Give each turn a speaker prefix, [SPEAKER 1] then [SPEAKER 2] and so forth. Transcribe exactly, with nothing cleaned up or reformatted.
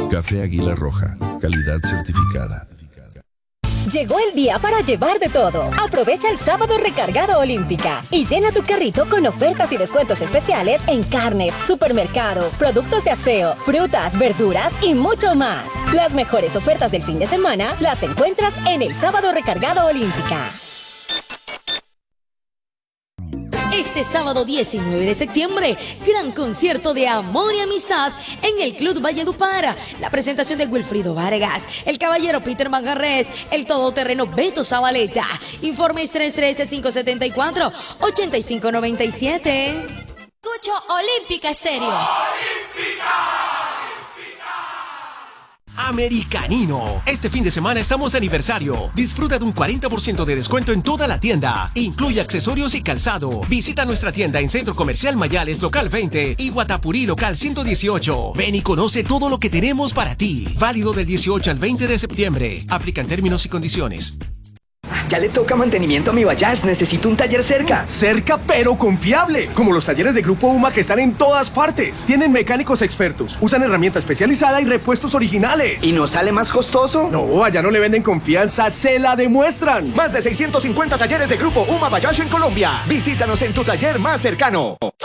[SPEAKER 1] Café Águila Roja, calidad certificada.
[SPEAKER 2] Llegó el día para llevar de todo. Aprovecha el sábado recargado Olímpica y llena tu carrito con ofertas y descuentos especiales en carnes, supermercado, productos de aseo, frutas, verduras y mucho más. Las mejores ofertas del fin de semana las encuentras en el sábado recargado Olímpica.
[SPEAKER 3] Este sábado diecinueve de septiembre, gran concierto de amor y amistad en el Club Valledupar. La presentación de Wilfrido Vargas, el caballero Peter Manjarres, el todoterreno Beto Zabaleta. Informes tres uno tres, cinco siete cuatro, ocho cinco nueve siete.
[SPEAKER 4] Escucho Olímpica Estéreo.
[SPEAKER 5] ¡Olímpica! Americanino. Este fin de semana estamos de aniversario. Disfruta de un cuarenta por ciento de descuento en toda la tienda. Incluye accesorios y calzado. Visita nuestra tienda en Centro Comercial Mayales, local veinte y Guatapurí, local ciento dieciocho. Ven y conoce todo lo que tenemos para ti. Válido del dieciocho al veinte de septiembre. Aplican términos y condiciones.
[SPEAKER 6] Ya le toca mantenimiento a mi Bayash. Necesito un taller cerca.
[SPEAKER 7] Cerca, pero confiable. Como los talleres de Grupo UMA que están en todas partes. Tienen mecánicos expertos, usan herramienta especializada y repuestos originales.
[SPEAKER 6] ¿Y no sale más costoso?
[SPEAKER 7] No, allá no le venden confianza, se la demuestran.
[SPEAKER 8] Más de seiscientos cincuenta talleres de Grupo UMA Bayash en Colombia. Visítanos en tu taller más cercano.